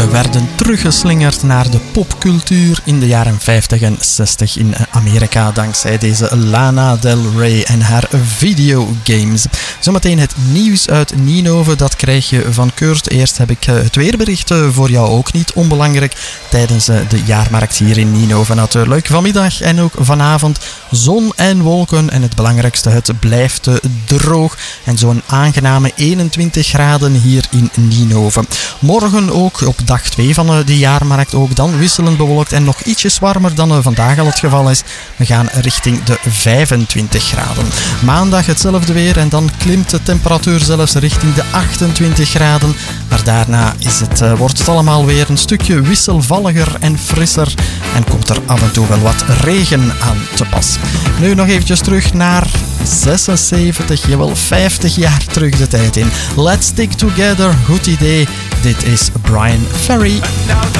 werden teruggeslingerd naar de popcultuur in de jaren 50 en 60 in Amerika dankzij deze Lana Del Rey en haar videogames. Zometeen het nieuws uit Ninove, dat krijg je van Kurt. Eerst heb ik het weerbericht voor jou, ook niet onbelangrijk, tijdens de jaarmarkt hier in Ninove natuurlijk. Vanmiddag en ook vanavond zon en wolken en het belangrijkste, het blijft droog en zo'n aangename 21 graden hier in Ninove. Morgen ook op dag 2 van de jaarmarkt, ook dan wisselend bewolkt en nog ietsjes warmer dan vandaag al het geval is. We gaan richting de 25 graden. Maandag hetzelfde weer en dan klimt de temperatuur zelfs richting de 28 graden. Maar daarna wordt het allemaal weer een stukje wisselvalliger en frisser en komt er af en toe wel wat regen aan te pas. Nu nog eventjes terug naar 76, jawel 50 jaar terug de tijd in. Let's Stick Together, goed idee. Dit is Brian Ferry.